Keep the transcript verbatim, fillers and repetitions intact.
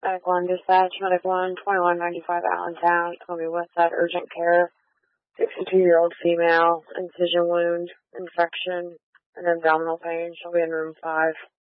Medic one dispatch, Medic one, twenty-one ninety-five Allentown, Columbia West Side, urgent care, sixty-two-year-old female, incision wound, infection, and abdominal pain. She'll be in room five.